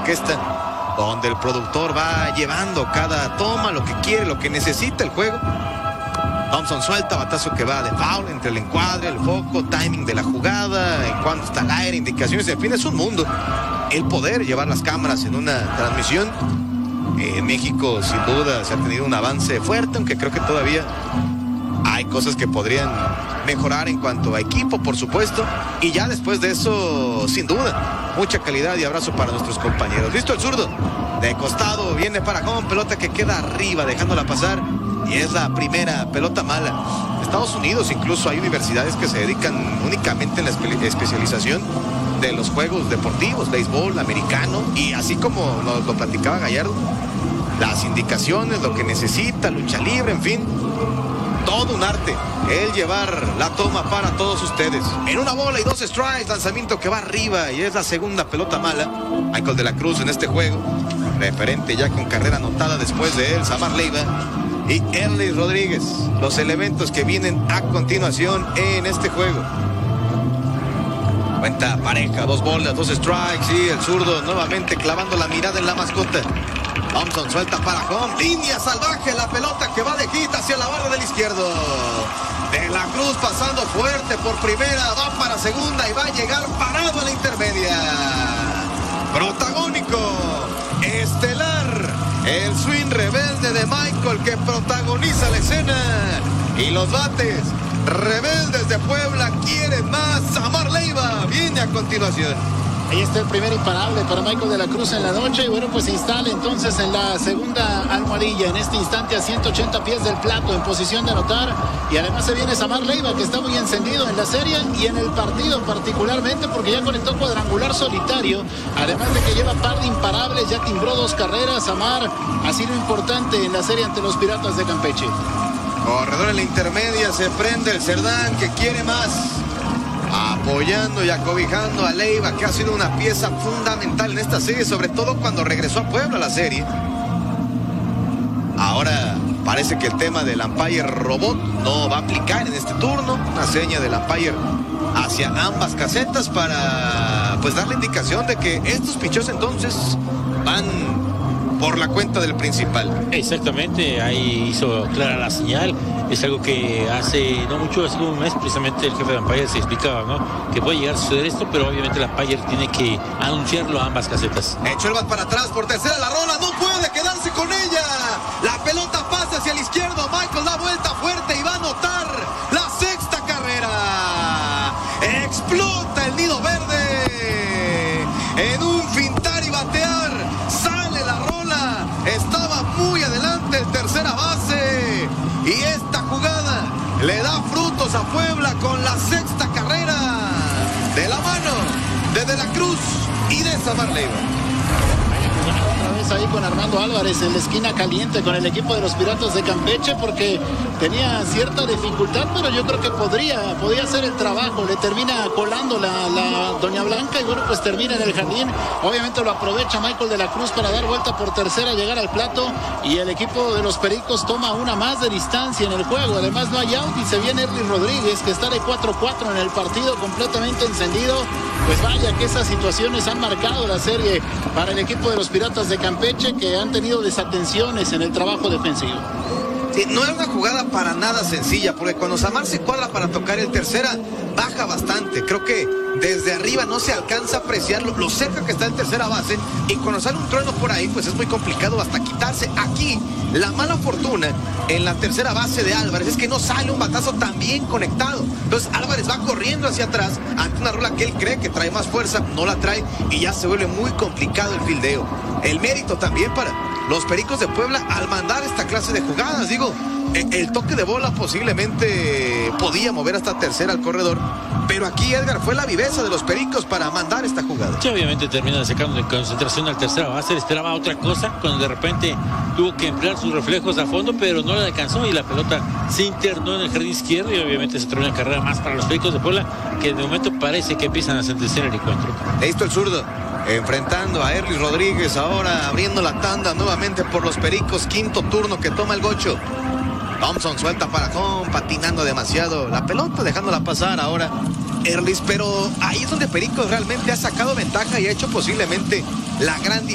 orquesta, donde el productor va llevando cada toma, lo que quiere, lo que necesita el juego. Thompson suelta, batazo que va de foul entre el encuadre, el foco, timing de la jugada, en cuanto está el aire, indicaciones, en fin, es un mundo el poder llevar las cámaras en una transmisión. En México, sin duda, se ha tenido un avance fuerte, aunque creo que todavía hay cosas que podrían mejorar en cuanto a equipo, por supuesto. Y ya después de eso, sin duda, mucha calidad y abrazo para nuestros compañeros. Listo el zurdo, de costado, viene para home, pelota que queda arriba, dejándola pasar. Y es la primera pelota mala. En Estados Unidos incluso hay universidades que se dedican únicamente en la especialización de los juegos deportivos, béisbol, americano, y así como lo platicaba Gallardo, las indicaciones, lo que necesita, lucha libre, en fin, todo un arte, el llevar la toma para todos ustedes. En una bola y 2 strikes, lanzamiento que va arriba y es la segunda pelota mala. Michael de la Cruz en este juego, referente ya con carrera anotada después de él, Samar Leiva y Erlis Rodríguez, los elementos que vienen a continuación en este juego. Cuenta pareja, 2 bolas, 2 strikes y el zurdo nuevamente clavando la mirada en la mascota. Thompson suelta para home, línea salvaje, la pelota que va de hit hacia la barra del izquierdo. De la Cruz pasando fuerte por primera, va para segunda y va a llegar parado a la intermedia. Protagónico, estelar, el swing rebelde de Michael que protagoniza la escena. Y los bates rebeldes de Puebla quieren más. Samar Leiva viene a continuación. Ahí está el primer imparable para Michael de la Cruz en la noche. Y bueno, pues se instala entonces en la segunda almohadilla. En este instante a 180 pies del plato, en posición de anotar. Y además se viene Samar Leiva, que está muy encendido en la serie y en el partido particularmente, porque ya conectó cuadrangular solitario. Además de que lleva par de imparables, ya timbró 2 carreras. Samar ha sido importante en la serie ante los Piratas de Campeche. Corredor en la intermedia, se prende el Cerdán que quiere más. Apoyando y acobijando a Leiva, que ha sido una pieza fundamental en esta serie, sobre todo cuando regresó a Puebla a la serie. Ahora parece que el tema del umpire robot no va a aplicar en este turno. Una seña del umpire hacia ambas casetas para pues dar la indicación de que estos pichos entonces van por la cuenta del principal. Exactamente, ahí hizo clara la señal. Es algo que hace no mucho, hace como un mes, precisamente el jefe de umpire se explicaba, ¿no? Que puede llegar a suceder esto, pero obviamente el umpire tiene que anunciarlo a ambas casetas. Echó el bat para atrás, por tercera la rola, no puede quedarse con ella. La pelota pasa hacia el izquierdo, Michael da vuelta fuerte y va a anotar la 6ª carrera. Explota el nido verde. En un fintar y batear, sale la rola. Estaba muy adelante el tercera base. Y esta jugada le da frutos a Puebla con la 6ª carrera de la mano de la Cruz y de Samar Leiva. Otra vez ahí con Armando Álvarez en la esquina caliente con el equipo de los Piratas de Campeche, porque tenía cierta dificultad, pero yo creo que podía hacer el trabajo. Le termina colando la Doña Blanca y bueno, pues termina en el jardín. Obviamente lo aprovecha Michael de la Cruz para dar vuelta por tercera, llegar al plato, y el equipo de los Pericos toma una más de distancia en el juego. Además no hay out y se viene Erlis Rodríguez, que está de 4-4 en el partido, completamente encendido. Pues vaya que esas situaciones han marcado la serie para el equipo de los Piratas de Campeche, que han tenido desatenciones en el trabajo defensivo. Sí, no era una jugada para nada sencilla, porque cuando Samar se cuadra para tocar el tercera, baja bastante. Creo que desde arriba no se alcanza a apreciar lo cerca que está el tercera base, y cuando sale un trueno por ahí, pues es muy complicado hasta quitarse. Aquí, la mala fortuna en la tercera base de Álvarez es que no sale un batazo tan bien conectado. Entonces Álvarez va corriendo hacia atrás ante una rola que él cree que trae más fuerza, no la trae, y ya se vuelve muy complicado el fildeo. El mérito también para los Pericos de Puebla al mandar esta clase de jugadas. Digo, el toque de bola posiblemente podía mover hasta tercera al corredor, pero aquí, Edgar, fue la viveza de los Pericos para mandar esta jugada. Sí, obviamente termina sacando de concentración al tercera base. Esperaba otra cosa cuando de repente tuvo que emplear sus reflejos a fondo, pero no le alcanzó y la pelota se internó en el jardín izquierdo, y obviamente se terminó una carrera más para los Pericos de Puebla, que de momento parece que empiezan a sentenciar el encuentro. Listo el zurdo, enfrentando a Erlis Rodríguez, ahora abriendo la tanda nuevamente por los Pericos, 5º turno que toma el gocho. Thompson suelta para home, patinando demasiado la pelota, dejándola pasar ahora Erlis, pero ahí es donde Pericos realmente ha sacado ventaja y ha hecho posiblemente la gran diferencia.